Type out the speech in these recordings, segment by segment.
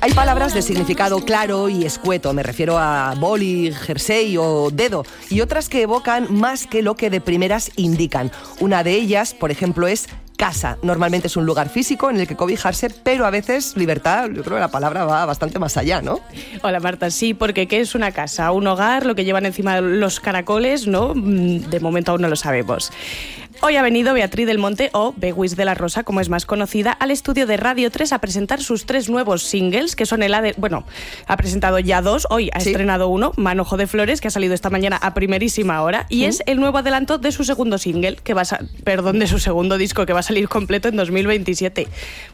Hay palabras de significado claro y escueto, me refiero a boli, jersey o dedo, y otras que evocan más que lo que de primeras indican. Una de ellas, por ejemplo, es casa. Normalmente es un lugar físico en el que cobijarse, pero a veces libertad, yo creo que la palabra va bastante más allá, ¿no? Hola Marta, sí, porque ¿qué es una casa? Un hogar, lo que llevan encima los caracoles, ¿no? De momento aún no lo sabemos. Hoy ha venido Beatriz del Monte, o Bewis de la Rosa, como es más conocida, al estudio de Radio 3 a presentar sus 3 nuevos singles, que son ha presentado ya 2, hoy ha estrenado uno, Manojo de Flores, que ha salido esta mañana a primerísima hora, y es el nuevo adelanto de su segundo single, de su segundo disco, que va a salir completo en 2027.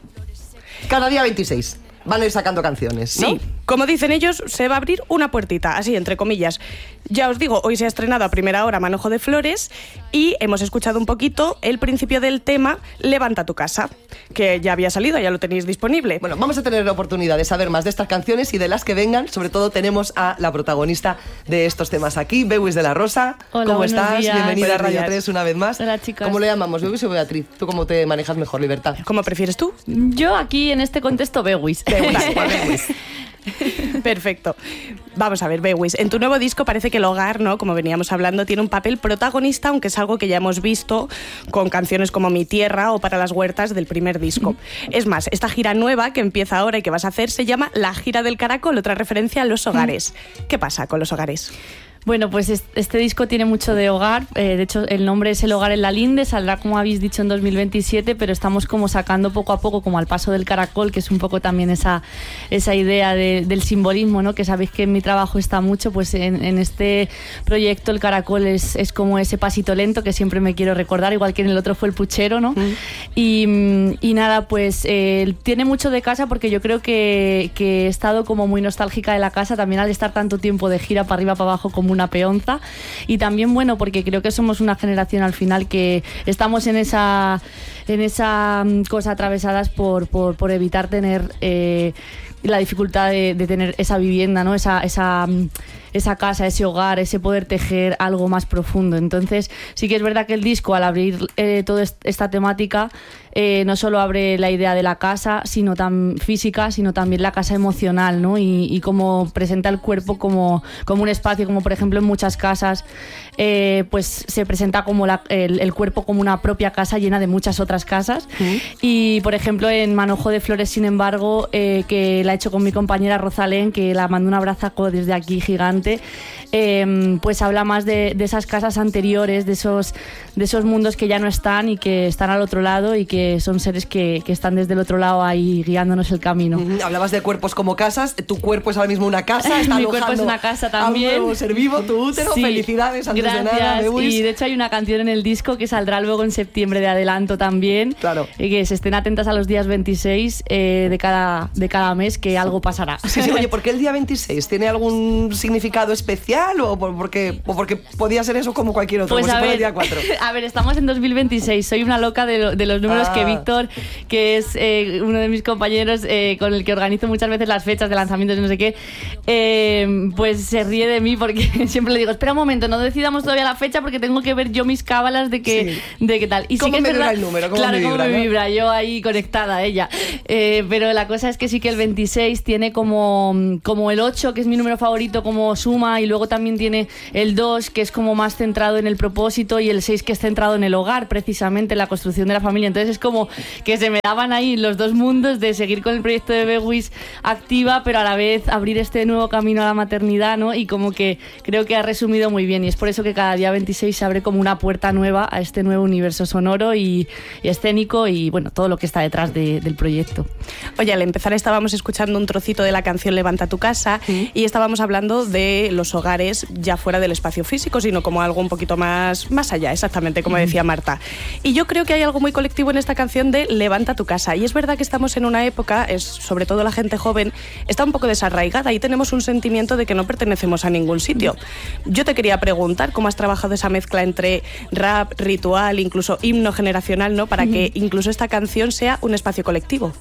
Cada día 26. Van a ir sacando canciones, ¿no? Sí, como dicen ellos, se va a abrir una puertita, así entre comillas. Ya os digo, hoy se ha estrenado a primera hora Manojo de Flores y hemos escuchado un poquito el principio del tema Levanta tu casa, que ya había salido, ya lo tenéis disponible. Bueno, vamos a tener la oportunidad de saber más de estas canciones y de las que vengan. Sobre todo tenemos a la protagonista de estos temas aquí, Bewis de la Rosa. Hola, ¿Cómo estás? días. Bienvenida a Radio 3 una vez más. Hola, chicas. ¿Cómo le llamamos, Bewis o Beatriz? ¿Tú cómo te manejas mejor, Libertad? ¿Cómo prefieres tú? Yo aquí en este contexto Bewis. Bewis. Perfecto. Vamos a ver, Bewis, en tu nuevo disco parece que el hogar, ¿no?, como veníamos hablando, tiene un papel protagonista, aunque es algo que ya hemos visto con canciones como Mi Tierra o Para las Huertas del primer disco. Es más, esta gira nueva que empieza ahora y que vas a hacer se llama La Gira del Caracol, otra referencia a los hogares. ¿Qué pasa con los hogares? Bueno, pues este disco tiene mucho de hogar. De hecho, el nombre es El Hogar en la Linde. Saldrá, como habéis dicho, en 2027, pero estamos como sacando poco a poco, como al paso del caracol, que es un poco también esa idea del simbolismo, ¿no? Que sabéis que en mi trabajo está mucho. Pues en este proyecto el caracol es como ese pasito lento que siempre me quiero recordar, igual que en el otro fue el puchero, ¿no? Y nada, pues tiene mucho de casa, porque yo creo que he estado como muy nostálgica de la casa, también al estar tanto tiempo de gira para arriba, para abajo, como una peonza, y también, bueno, porque creo que somos una generación al final que estamos en esa cosa atravesadas por evitar tener la dificultad de tener esa vivienda, ¿no? Esa casa, ese hogar, ese poder tejer algo más profundo. Entonces sí que es verdad que el disco, al abrir toda esta temática, no solo abre la idea de la casa física, sino también la casa emocional, ¿no? Y cómo presenta el cuerpo como un espacio, como por ejemplo en muchas casas pues se presenta como el cuerpo como una propia casa llena de muchas otras casas. Y por ejemplo en Manojo de Flores, sin embargo, que la he hecho con mi compañera Rosalén, que la mando un abrazo desde aquí gigante, pues habla más de esas casas anteriores, de esos mundos que ya no están y que están al otro lado, y que son seres que están desde el otro lado ahí guiándonos el camino. Hablabas de cuerpos como casas. Tu cuerpo es ahora mismo una casa, está mi cuerpo es una casa también. A un nuevo ser vivo, tu útero. Sí. Felicidades, antes gracias. De nada, Bewis. Y de hecho hay una canción en el disco que saldrá luego en septiembre de adelanto también. Claro. Que se estén atentas a los días 26 de cada mes, que algo pasará. Sí, oye, ¿por qué el día 26? ¿Tiene algún significado especial o porque podía ser eso como cualquier otro? Pues como a si fuera ver, el día 4. A ver, estamos en 2026. Soy una loca de los números, que Víctor, que es uno de mis compañeros con el que organizo muchas veces las fechas de lanzamientos y no sé qué, pues se ríe de mí, porque siempre le digo, espera un momento, no decidamos todavía la fecha porque tengo que ver yo mis cábalas de qué tal. Y ¿Cómo sí que me vibra el número? ¿Cómo me ¿no? vibra, yo ahí conectada a ella. Pero la cosa es que sí que el 26 tiene como el 8, que es mi número favorito, como suma, y luego también tiene el 2, que es como más centrado en el propósito, y el 6, que es centrado en el hogar, precisamente en la construcción de la familia. Entonces es como que se me daban ahí los dos mundos de seguir con el proyecto de Bewis activa, pero a la vez abrir este nuevo camino a la maternidad, ¿no? Y como que creo que ha resumido muy bien, y es por eso que cada día 26 se abre como una puerta nueva a este nuevo universo sonoro y escénico, y bueno, todo lo que está detrás del proyecto. Oye, al empezar estábamos escuchando un trocito de la canción Levanta tu casa, y estábamos hablando de los hogares ya fuera del espacio físico, sino como algo un poquito más allá, exactamente como decía Marta. Y yo creo que hay algo muy colectivo en esta canción de Levanta tu casa, y es verdad que estamos en una época, sobre todo la gente joven, está un poco desarraigada y tenemos un sentimiento de que no pertenecemos a ningún sitio. Yo te quería preguntar cómo has trabajado esa mezcla entre rap, ritual, incluso himno generacional, ¿no? Para que incluso esta canción sea un espacio colectivo.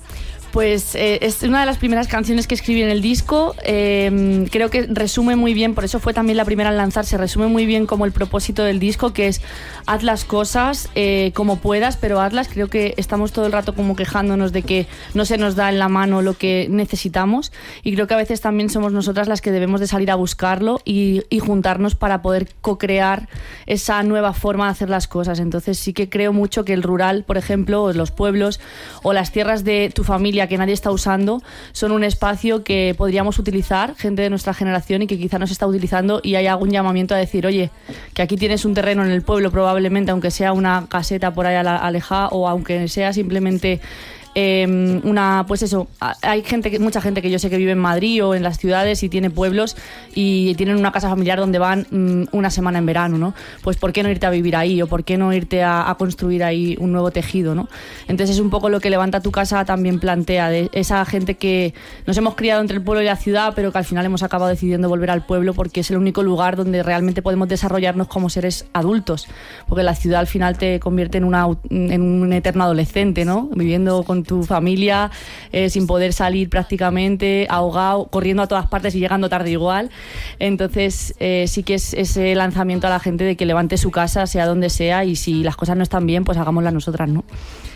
Pues es una de las primeras canciones que escribí en el disco. Creo que resume muy bien, por eso fue también la primera en lanzarse, resume muy bien como el propósito del disco, que es haz las cosas como puedas, pero hazlas. Creo que estamos todo el rato como quejándonos de que no se nos da en la mano lo que necesitamos, y creo que a veces también somos nosotras las que debemos de salir a buscarlo y juntarnos para poder co-crear esa nueva forma de hacer las cosas. Entonces sí que creo mucho que el rural, por ejemplo, o los pueblos o las tierras de tu familia que nadie está usando, son un espacio que podríamos utilizar, gente de nuestra generación, y que quizá no se está utilizando, y hay algún llamamiento a decir, oye, que aquí tienes un terreno en el pueblo probablemente, aunque sea una caseta por ahí alejada, o aunque sea simplemente pues eso, hay mucha gente que yo sé que vive en Madrid o en las ciudades y tiene pueblos y tienen una casa familiar donde van una semana en verano, ¿no? Pues ¿por qué no irte a vivir ahí? O ¿por qué no irte a construir ahí un nuevo tejido, ¿no? Entonces es un poco lo que Levanta tu Casa también plantea, de esa gente que nos hemos criado entre el pueblo y la ciudad, pero que al final hemos acabado decidiendo volver al pueblo porque es el único lugar donde realmente podemos desarrollarnos como seres adultos, porque la ciudad al final te convierte en un eterno adolescente, ¿no? Viviendo con tu familia, sin poder salir prácticamente, ahogado, corriendo a todas partes y llegando tarde igual. Entonces sí que es ese lanzamiento a la gente de que levante su casa, sea donde sea, y si las cosas no están bien, pues hagámoslas nosotras, ¿no?